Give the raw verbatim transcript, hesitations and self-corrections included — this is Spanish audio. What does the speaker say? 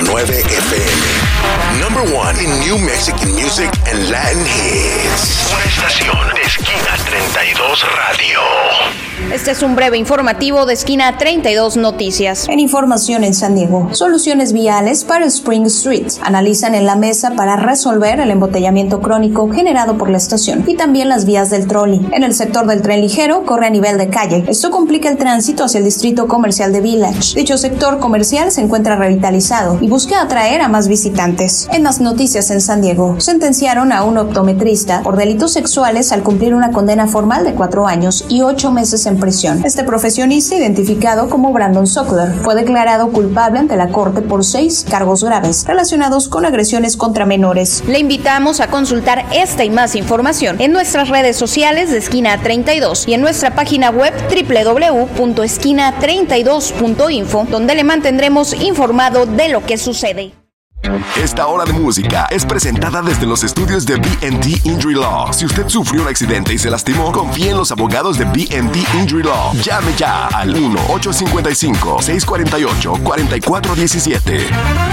nueve F M. Number one in New Mexican music and Latin hits. Una estación de Esquina treinta y dos Radio. Este es un breve informativo de Esquina treinta y dos Noticias. En información en San Diego, soluciones viales para Spring Street. Analizan en la mesa para resolver el embotellamiento crónico generado por la estación y también las vías del trolley. En el sector del tren ligero corre a nivel de calle. Esto complica el tránsito hacia el distrito comercial de Village. Dicho sector comercial se encuentra revitalizado y busca atraer a más visitantes. En más noticias en San Diego, sentenciaron a un optometrista por delitos sexuales al cumplir una condena formal de cuatro años y ocho meses en prisión. Este profesionista, identificado como Brandon Sockler, fue declarado culpable ante la corte por seis cargos graves relacionados con agresiones contra menores. Le invitamos a consultar esta y más información en nuestras redes sociales de Esquina treinta y dos y en nuestra página web doble u doble u doble u punto esquina treinta y dos punto info, donde le mantendremos informado de lo que sucede. Esta hora de música es presentada desde los estudios de B and T Injury Law. Si usted sufrió un accidente y se lastimó, confíe en los abogados de B and T Injury Law. Llame ya al uno ocho cinco cinco, seis cuatro ocho, cuatro cuatro uno siete.